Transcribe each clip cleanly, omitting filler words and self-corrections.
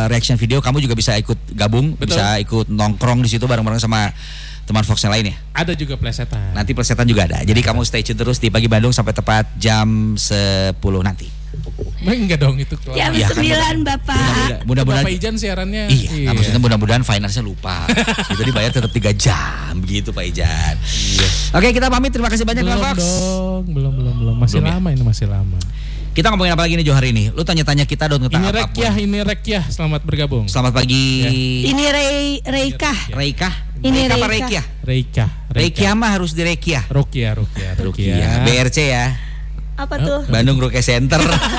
reaction video, kamu juga bisa ikut gabung. Betul. Bisa ikut nongkrong di situ bareng-bareng sama teman Fox yang lain ya. Ada juga plesetan. Nanti plesetan juga ada. Jadi kamu stay tune terus di Pagi Bandung sampai tepat jam 10 nanti. Enggak dong itu. Jam 9 Bapak. Mudah-mudahan Bapak Ijan siarannya. Iya. Maksudnya mudah-mudahan finance-nya lupa. Itu dibayar tetap 3 jam begitu Pak Ijan. Iya. Oke, kita pamit. Terima kasih banyak Bang Fox. Belum. Masih lama ya? Ini masih lama. Kita ngomongin apa lagi nih Jo hari ini? Lu tanya-tanya kita dong tentang apapun. Ini Rekyah, selamat bergabung. Selamat pagi. Ya. Ini Reika. Ini Reika apa Rekyah? Reika mah harus di Rekyah. Rukyah. BRC ya. Apa tuh? Bandung Roke Center.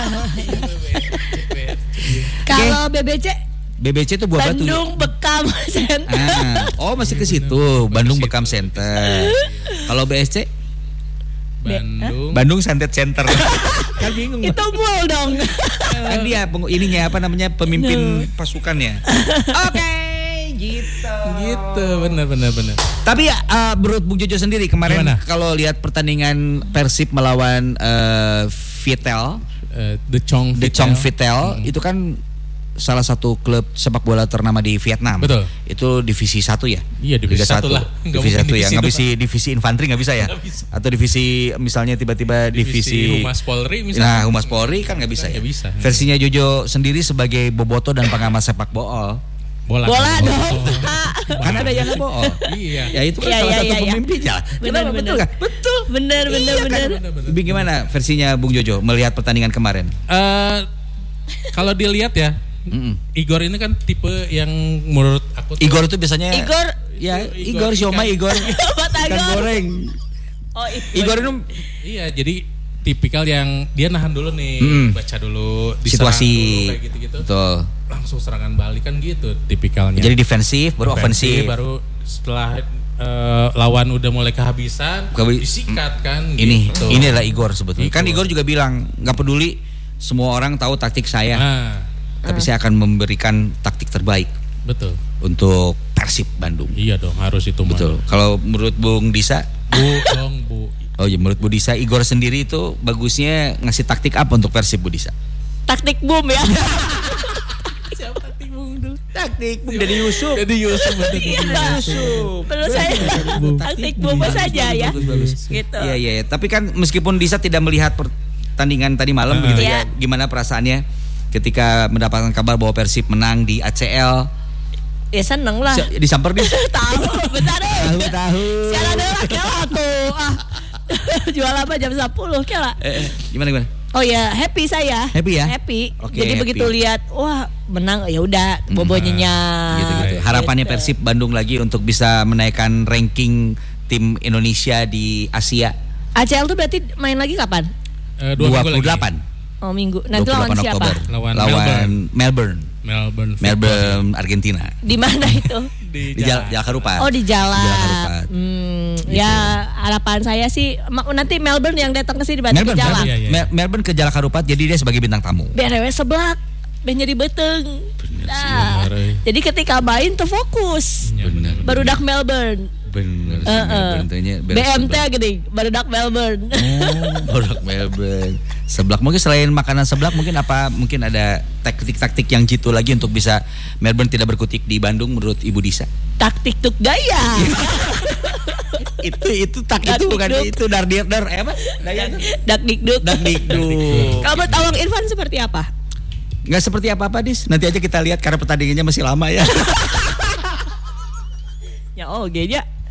Kalau BBC itu buah batu. Bandung Bekam Center. Masih ke situ. Bandung Bekam Center. Kalau BSC? Bandung Santet Center. Kan bingung. Itu mall dong. Kan dia ininya apa namanya pemimpin pasukannya. Oke, gitu. Benar. Tapi menurut Bung Jojo sendiri kemarin kalau lihat pertandingan Persib melawan Viettel, The Chong Viettel itu kan salah satu klub sepak bola ternama di Vietnam. Betul. Itu divisi 1 ya? Iya, divisi 1 lah. Divisi 1 ya. Enggak bisa divisi infanteri enggak bisa ya? Atau divisi misalnya tiba-tiba divisi Humas Polri misalnya. Nah, Humas Polri kan enggak bisa ya? Bisa. Versinya Jojo sendiri sebagai boboto dan pengamat sepak bola. Bola dong. Kan ada yang bool. Iya. Ya itu kan salah satu pemimpinnya. Benar. Betul enggak? Betul. Benar. Gimana versinya Bung Jojo melihat pertandingan kemarin? Kalau dilihat ya, Igor ini kan tipe yang menurut aku tuh, Igor itu biasanya Igor siomay Igor ikan goreng. Igor itu iya, jadi tipikal yang dia nahan dulu nih, baca dulu situasi dulu, kayak gitu-gitu. Betul. Langsung serangan balik kan gitu tipikalnya. Jadi defensif baru ofensif. Baru setelah lawan udah mulai kehabisan disikat kan. Ini adalah Igor sebetulnya. Kan Igor juga bilang nggak peduli semua orang tahu taktik saya. Tapi saya akan memberikan taktik terbaik. Betul. Untuk Persib Bandung. Iya dong, harus itu. Betul. Kalau menurut Bung Disa, Bu. Oh iya, menurut Bu Disa, Igor sendiri itu bagusnya ngasih taktik apa untuk Persib, Bu Disa? Taktik boom ya. Siapa taktik boom dulu? Taktik boom dari Yusuf. Perlu saya taktik boom saja ya. Bagus. Gitu. Iya. Tapi kan meskipun Disa tidak melihat pertandingan tadi malam begitu ya, gimana perasaannya ketika mendapatkan kabar bahwa Persib menang di ACL? Ya seneng lah. Disamper dia. Tahu, bentar deh. Tahu. Siaran lah kela tuh. Jual apa jam 10 kela. Gimana? Oh ya, happy saya. Happy ya? Happy. Okay, jadi happy. Begitu lihat, wah menang ya udah bobo nyenyak. Gitu. Harapannya Persib Bandung lagi untuk bisa menaikkan ranking tim Indonesia di Asia. ACL tuh berarti main lagi kapan? 28. Oh minggu. Nanti lawan siapa? Lawan Melbourne, Argentina. Di mana itu? Di Jalan Harupat. Oh di jalan. Ya harapan saya sih nanti Melbourne yang datang ke sini berarti ke Jalan. Melbourne ke Jalan Harupat, jadi dia sebagai bintang tamu. BRW seblak, jadi beteng. Jadi ketika main terfokus. Barudak Melbourne. Bener. BMT gini, barudak Melbourne. Barudak Melbourne. Seblak mungkin selain makanan seblak mungkin ada taktik-taktik yang jitu lagi untuk bisa Melbourne tidak berkutik di Bandung menurut Ibu Disa. Taktik tuk gaya. itu bukan itu dar apa? Dakdikduk. Kamu tawang Irfan seperti apa? Nggak seperti apa-apa Dis. Nanti aja kita lihat karena pertandingannya masih lama ya. Ya oh gaya.